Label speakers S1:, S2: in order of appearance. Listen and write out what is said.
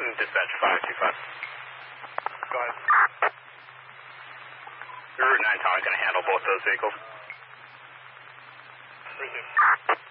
S1: dispatch 525.
S2: Go ahead.
S1: Your Route 9 Tommy is going to handle both those vehicles.
S2: Appreciate it.